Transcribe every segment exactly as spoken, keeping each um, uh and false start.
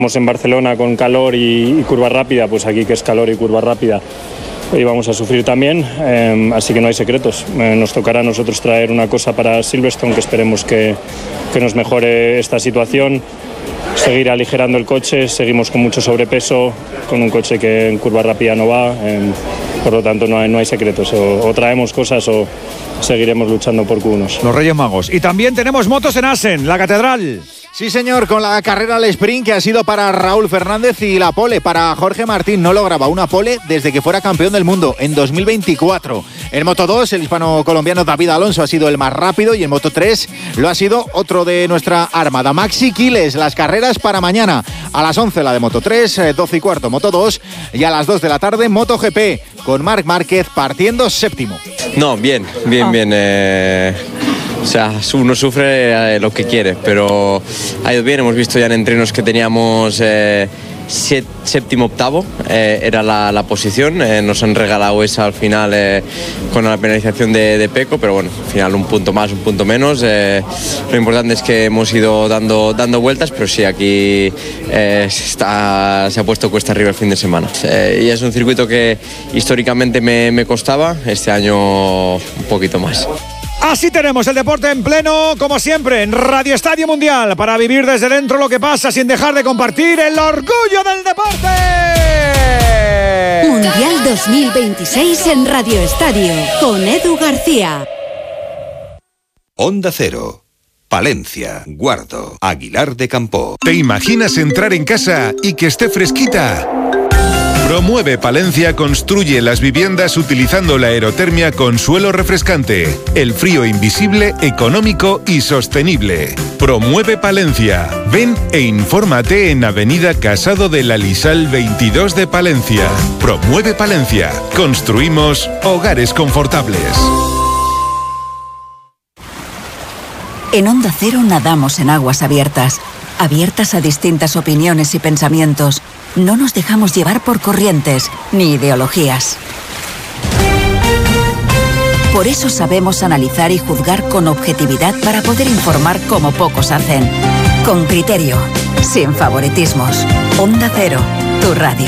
Estamos en Barcelona con calor y, y curva rápida, pues aquí que es calor y curva rápida y vamos a sufrir también, eh, así que no hay secretos. Eh, nos tocará a nosotros traer una cosa para Silverstone que esperemos que, que nos mejore esta situación, seguir aligerando el coche, seguimos con mucho sobrepeso, con un coche que en curva rápida no va, eh, por lo tanto no hay, no hay secretos, o, o traemos cosas o seguiremos luchando por Q uno. Los Reyes Magos. Y también tenemos motos en Assen, la Catedral. Sí, señor, con la carrera al sprint que ha sido para Raúl Fernández y la pole para Jorge Martín. No lograba una pole desde que fuera campeón del mundo en dos mil veinticuatro. En Moto dos, el hispano-colombiano David Alonso ha sido el más rápido y en Moto tres lo ha sido otro de nuestra armada, Maxi Quiles. Las carreras para mañana a las once la de Moto tres, doce y cuarto Moto dos y a las dos de la tarde Moto G P con Marc Márquez partiendo séptimo. No, bien, bien, ah. bien. Eh... O sea, uno sufre lo que quiere, pero ha ido bien. Hemos visto ya en entrenos que teníamos eh, set, séptimo, octavo, eh, era la, la posición. Eh, nos han regalado esa al final eh, con la penalización de, de Pecco, pero bueno, al final un punto más, un punto menos. Eh, lo importante es que hemos ido dando, dando vueltas, pero sí, aquí eh, está, se ha puesto cuesta arriba el fin de semana. Eh, y es un circuito que históricamente me, me costaba, este año un poquito más. Así tenemos el deporte en pleno, como siempre, en Radio Estadio Mundial, para vivir desde dentro lo que pasa sin dejar de compartir el orgullo del deporte. Mundial dos mil veintiséis en Radio Estadio, con Edu García. Onda Cero, Palencia, Guardo, Aguilar de Campoo. ¿Te imaginas entrar en casa y que esté fresquita? Promueve Palencia construye las viviendas utilizando la aerotermia con suelo refrescante, el frío invisible, económico y sostenible. Promueve Palencia. Ven e infórmate en Avenida Casado de la Lisal veintidós de Palencia. Promueve Palencia. Construimos hogares confortables. En Onda Cero nadamos en aguas abiertas, abiertas a distintas opiniones y pensamientos. No nos dejamos llevar por corrientes ni ideologías. Por eso sabemos analizar y juzgar con objetividad para poder informar como pocos hacen. Con criterio, sin favoritismos. Onda Cero, tu radio.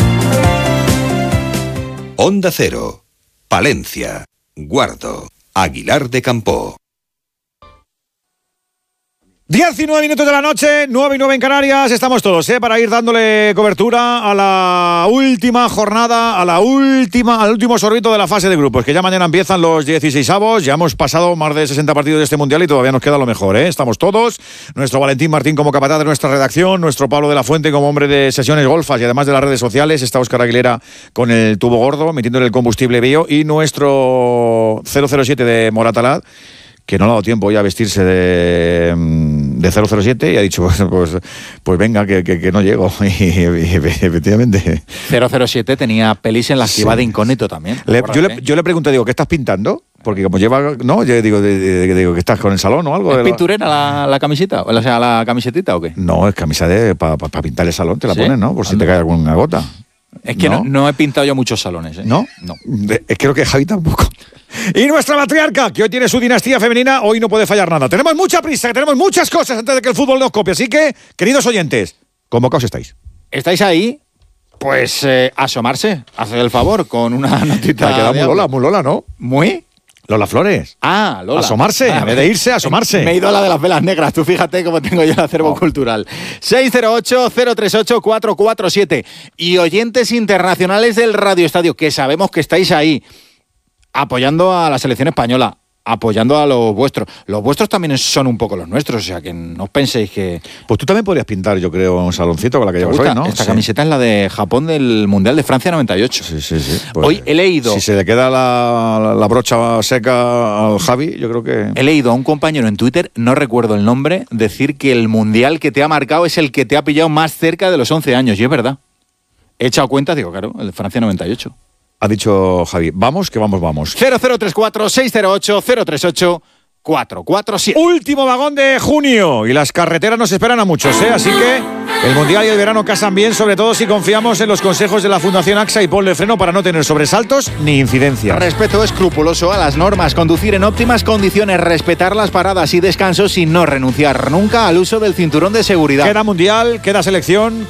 Onda Cero, Palencia, Guardo, Aguilar de Campoo. diecinueve minutos de la noche, nueve y nueve en Canarias, estamos todos, ¿eh? Para ir dándole cobertura a la última jornada, a la última, al último sorbito de la fase de grupos, que ya mañana empiezan los dieciseisavos, ya hemos pasado más de sesenta partidos de este Mundial y todavía nos queda lo mejor, ¿eh? Estamos todos, nuestro Valentín Martín como capataz de nuestra redacción, nuestro Pablo de la Fuente como hombre de sesiones golfas y además de las redes sociales, está Óscar Aguilera con el tubo gordo, metiéndole el combustible bio, y nuestro cero cero siete de Moratalaz, que no le ha dado tiempo ya a vestirse de, de cero cero siete y ha dicho, pues, pues, pues venga, que, que, que no llego. Y, y, efectivamente. cero cero siete tenía pelis en la activa sí. de incógnito también. Le, yo, le, yo le pregunté, digo, ¿qué estás pintando? Porque como lleva, no, yo digo, de, de, de, digo que estás con el salón o algo. ¿Es pinturera la, la camiseta? O sea, la camisetita o qué? No, es camisa de para pa, pa pintar el salón, te la ¿sí? pones, ¿no? Por si Anda. te cae alguna gota. Es que no, no, no he pintado yo muchos salones, ¿eh? ¿No? No. Es creo que Javi tampoco. Y nuestra matriarca, que hoy tiene su dinastía femenina, hoy no puede fallar nada. Tenemos mucha prisa, tenemos muchas cosas antes de que el fútbol nos copie. Así que, queridos oyentes, ¿convocados estáis? ¿Estáis ahí? Pues eh, asomarse, haced el favor, con una notita. Ha quedado muy Lola, muy Lola, ¿no? ¿Muy? Lola Flores. Ah, Lola. Asomarse, ah, en vez de irse, asomarse. Me he ido a la de las velas negras. Tú fíjate cómo tengo yo el acervo oh. cultural. seis cero ocho, cero tres ocho, cuatro cuatro siete. Y oyentes internacionales del Radio Estadio, que sabemos que estáis ahí, apoyando a la selección española, apoyando a los vuestros. Los vuestros también son un poco los nuestros, o sea, que no os penséis que... Pues tú también podrías pintar, yo creo, un saloncito con la que llevas hoy, ¿no? Esta sí. camiseta es la de Japón del Mundial de Francia noventa y ocho. Sí, sí, sí. Pues, hoy he leído... Si se le queda la, la, la brocha seca al Javi, yo creo que... He leído a un compañero en Twitter, no recuerdo el nombre, decir que el Mundial que te ha marcado es el que te ha pillado más cerca de los once años, y es verdad. He echado cuenta, digo, claro, el de Francia noventa y ocho. Ha dicho Javi, vamos, que vamos, vamos. cero cero tres cuatro, seis cero ocho, cero tres ocho cuatro cuatro siete. Último vagón de junio y las carreteras nos esperan a muchos, ¿eh? Así que el Mundial y el verano casan bien, sobre todo si confiamos en los consejos de la Fundación AXA y ponle freno para no tener sobresaltos ni incidencias. Respeto escrupuloso a las normas, conducir en óptimas condiciones, respetar las paradas y descansos y no renunciar nunca al uso del cinturón de seguridad. Queda Mundial, queda selección.